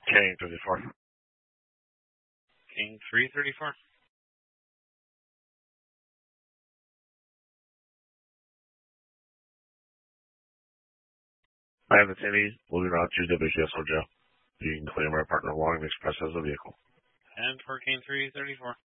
King 34. King 334. I have the Tinny, moving around Tuesday by GSO Joe. You can claim our partner Long Express as a vehicle. And for King 334.